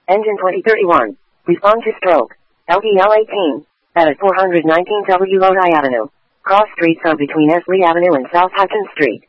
Engine 2031. Respond to stroke. LDL 18. At 419 W Lodi Avenue. Cross streets are between Esley Avenue and South Hutton Street.